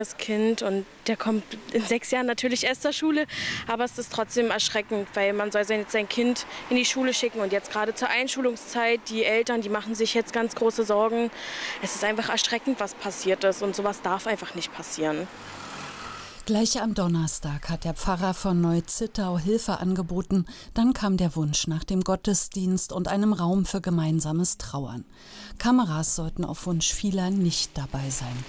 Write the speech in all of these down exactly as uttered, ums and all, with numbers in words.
Das Kind, und der kommt in sechs Jahren natürlich erst zur Schule, aber es ist trotzdem erschreckend, weil man soll sein, sein Kind in die Schule schicken und jetzt gerade zur Einschulungszeit, die Eltern, die machen sich jetzt ganz große Sorgen. Es ist einfach erschreckend, was passiert ist, und sowas darf einfach nicht passieren. Gleich am Donnerstag hat der Pfarrer von Neu-Zittau Hilfe angeboten. Dann kam der Wunsch nach dem Gottesdienst und einem Raum für gemeinsames Trauern. Kameras sollten auf Wunsch vieler nicht dabei sein.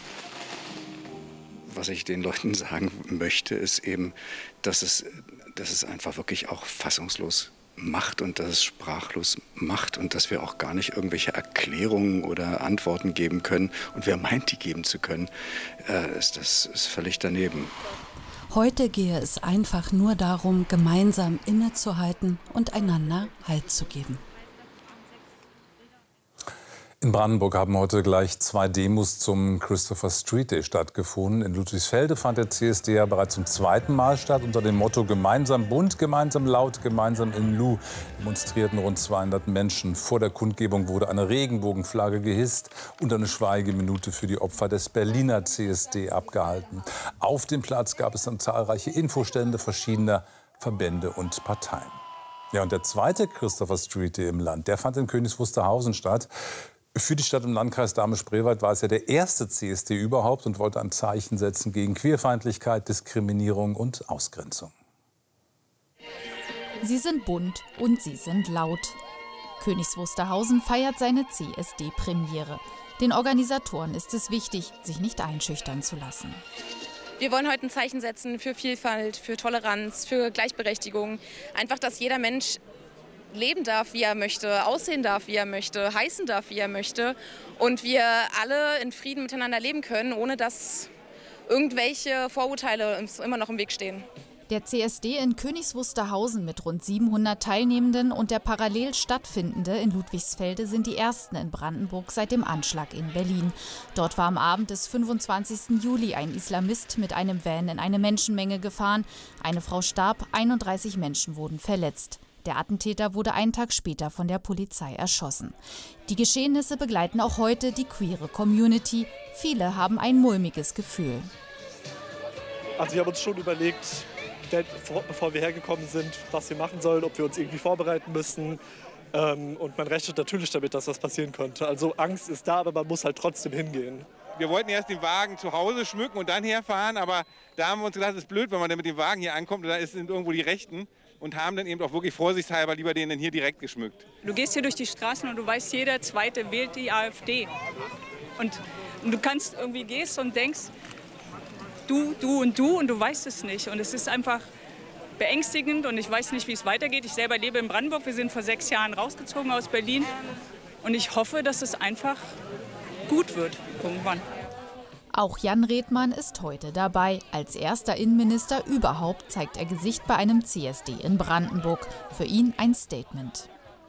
Was ich den Leuten sagen möchte, ist eben, dass es, dass es einfach wirklich auch fassungslos macht und dass es sprachlos macht und dass wir auch gar nicht irgendwelche Erklärungen oder Antworten geben können. Und wer meint, die geben zu können, äh, ist das ist völlig daneben. Heute gehe es einfach nur darum, gemeinsam innezuhalten und einander Halt zu geben. In Brandenburg haben heute gleich zwei Demos zum Christopher Street Day stattgefunden. In Ludwigsfelde fand der C S D ja bereits zum zweiten Mal statt. Unter dem Motto Gemeinsam bunt, gemeinsam laut, gemeinsam in Lu demonstrierten rund zweihundert Menschen. Vor der Kundgebung wurde eine Regenbogenflagge gehisst und eine Schweigeminute für die Opfer des Berliner C S D abgehalten. Auf dem Platz gab es dann zahlreiche Infostände verschiedener Verbände und Parteien. Ja, und der zweite Christopher Street Day im Land, der fand in Königs Wusterhausen statt. Für die Stadt im Landkreis Dahme-Spreewald war es ja der erste C S D überhaupt und wollte ein Zeichen setzen gegen Queerfeindlichkeit, Diskriminierung und Ausgrenzung. Sie sind bunt und sie sind laut. Königs Wusterhausen feiert seine C S D-Premiere. Den Organisatoren ist es wichtig, sich nicht einschüchtern zu lassen. Wir wollen heute ein Zeichen setzen für Vielfalt, für Toleranz, für Gleichberechtigung. Einfach, dass jeder Mensch leben darf, wie er möchte, aussehen darf, wie er möchte, heißen darf, wie er möchte. Und wir alle in Frieden miteinander leben können, ohne dass irgendwelche Vorurteile uns immer noch im Weg stehen. Der C S D in Königs Wusterhausen mit rund siebenhundert Teilnehmenden und der parallel stattfindende in Ludwigsfelde sind die ersten in Brandenburg seit dem Anschlag in Berlin. Dort war am Abend des fünfundzwanzigsten Juli ein Islamist mit einem Van in eine Menschenmenge gefahren. Eine Frau starb, einunddreißig Menschen wurden verletzt. Der Attentäter wurde einen Tag später von der Polizei erschossen. Die Geschehnisse begleiten auch heute die queere Community. Viele haben ein mulmiges Gefühl. Also wir haben uns schon überlegt, bevor wir hergekommen sind, was wir machen sollen, ob wir uns irgendwie vorbereiten müssen. Und man rechnet natürlich damit, dass das passieren könnte. Also Angst ist da, aber man muss halt trotzdem hingehen. Wir wollten erst den Wagen zu Hause schmücken und dann herfahren, aber da haben wir uns gedacht, es ist blöd, wenn man dann mit dem Wagen hier ankommt und da sind irgendwo die Rechten. Und haben dann eben auch wirklich vorsichtshalber lieber den dann hier direkt geschmückt. Du gehst hier durch die Straßen und du weißt, jeder Zweite wählt die AfD. Und, und du kannst irgendwie gehst und denkst, du, du und du und du weißt es nicht. Und es ist einfach beängstigend und ich weiß nicht, wie es weitergeht. Ich selber lebe in Brandenburg, wir sind vor sechs Jahren rausgezogen aus Berlin. Und ich hoffe, dass es einfach gut wird irgendwann. Auch Jan Redmann ist heute dabei. Als erster Innenminister überhaupt zeigt er Gesicht bei einem C S D in Brandenburg. Für ihn ein Statement.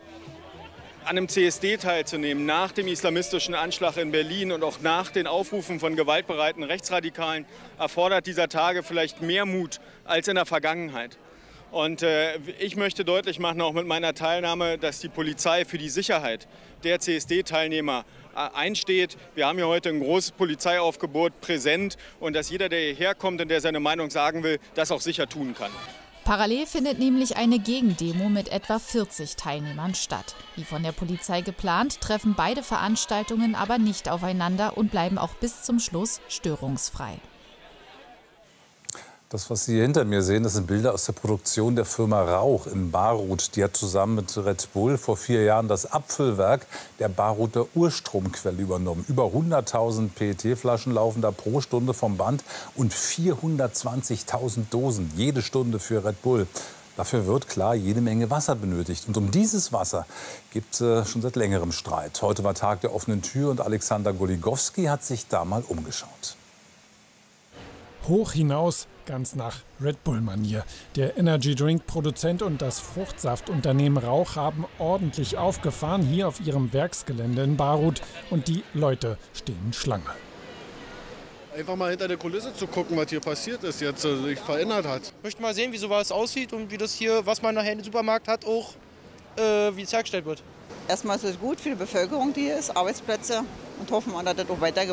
An einem C S D teilzunehmen, nach dem islamistischen Anschlag in Berlin und auch nach den Aufrufen von gewaltbereiten Rechtsradikalen, erfordert dieser Tage vielleicht mehr Mut als in der Vergangenheit. Und äh, ich möchte deutlich machen, auch mit meiner Teilnahme, dass die Polizei für die Sicherheit der C S D-Teilnehmer äh, einsteht. Wir haben hier heute ein großes Polizeiaufgebot präsent und dass jeder, der hierher kommt und der seine Meinung sagen will, das auch sicher tun kann. Parallel findet nämlich eine Gegendemo mit etwa vierzig Teilnehmern statt. Wie von der Polizei geplant, treffen beide Veranstaltungen aber nicht aufeinander und bleiben auch bis zum Schluss störungsfrei. Das, was Sie hier hinter mir sehen, das sind Bilder aus der Produktion der Firma Rauch in Baruth. Die hat zusammen mit Red Bull vor vier Jahren das Abfüllwerk der Baruther Urstromquelle übernommen. Über hunderttausend P E T-Flaschen laufen da pro Stunde vom Band und vierhundertzwanzigtausend Dosen jede Stunde für Red Bull. Dafür wird klar jede Menge Wasser benötigt. Und um dieses Wasser gibt es äh, schon seit längerem Streit. Heute war Tag der offenen Tür und Alexander Goligowski hat sich da mal umgeschaut. Hoch hinaus, ganz nach Red Bull-Manier. Der Energy-Drink-Produzent und das Fruchtsaftunternehmen Rauch haben ordentlich aufgefahren hier auf ihrem Werksgelände in Baruth. Und die Leute stehen Schlange. Einfach mal hinter der Kulisse zu gucken, was hier passiert ist, jetzt äh, sich verändert hat. Ich möchte mal sehen, wie sowas aussieht und wie das hier, was man nachher im Supermarkt hat, auch äh, wie es hergestellt wird. Erstmal ist es gut für die Bevölkerung, die hier ist, Arbeitsplätze, und hoffen wir, dass das auch weitergeht.